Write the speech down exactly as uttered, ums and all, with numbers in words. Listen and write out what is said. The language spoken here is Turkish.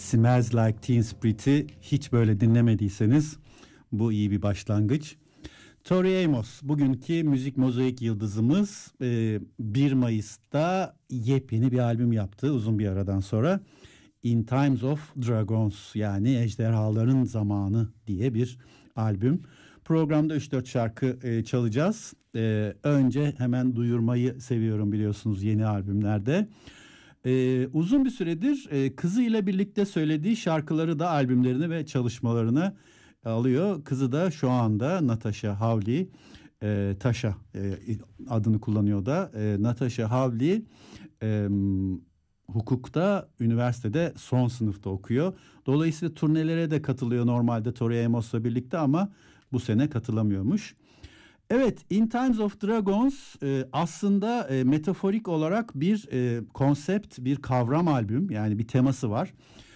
Smells Like Teen Spirit'i hiç böyle dinlemediyseniz bu iyi bir başlangıç. Tori Amos bugünkü müzik mozaik yıldızımız, bir Mayıs'ta yepyeni bir albüm yaptı uzun bir aradan sonra. In Times of Dragons, yani Ejderhaların Zamanı diye bir albüm. Programda üç dört şarkı çalacağız. Önce hemen duyurmayı seviyorum, biliyorsunuz, yeni albümlerde. Ee, uzun bir süredir e, kızıyla birlikte söylediği şarkıları da albümlerini ve çalışmalarını alıyor. Kızı da şu anda Natasha Hawley, e, Tasha e, adını kullanıyor da. E, Natasha Hawley e, hukukta, üniversitede son sınıfta okuyor. Dolayısıyla turnelere de katılıyor normalde Tori Amos'la birlikte, ama bu sene katılamıyormuş. Evet, In Times of Dragons e, aslında e, metaforik olarak bir e, konsept, bir kavram albüm, yani bir teması var.